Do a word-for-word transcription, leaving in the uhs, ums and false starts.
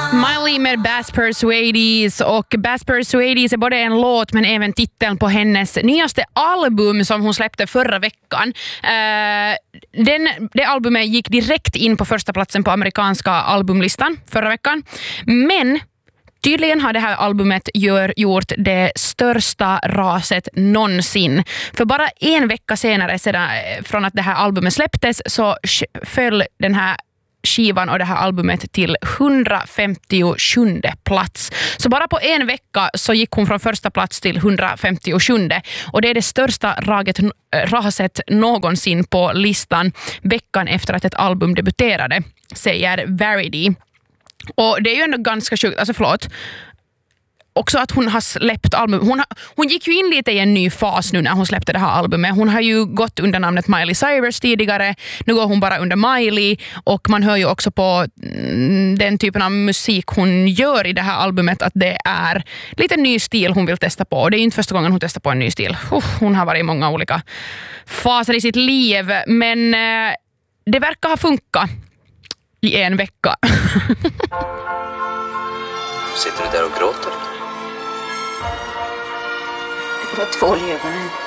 Miley med Bass Persuades, och Bass Persuades är både en låt men även titeln på hennes nyaste album som hon släppte förra veckan. Uh, den, det albumet gick direkt in på första platsen på amerikanska albumlistan förra veckan. Men tydligen har det här albumet gör, gjort det största raset någonsin. För bara en vecka senare sedan, från att det här albumet släpptes, så föll den här skivan och det här albumet till hundrafemtiosjunde plats. Så bara på en vecka så gick hon från första plats till hundrafemtiosjunde. Och det är det största raget, raset någonsin på listan veckan efter att ett album debuterade, säger Variety. Och det är ju ändå ganska sjukt, alltså förlåt, också att hon har släppt album. Hon, har, hon gick ju in lite i en ny fas nu när hon släppte det här albumet. Hon har ju gått under namnet Miley Cyrus tidigare. Nu går hon bara under Miley, och man hör ju också på den typen av musik hon gör i det här albumet att det är lite ny stil hon vill testa på. Och det är inte första gången hon testar på en ny stil. Hon har varit i många olika faser i sitt liv, men det verkar ha funkat i en vecka. Sitter du där och gråter? Det var tvål i ögonen.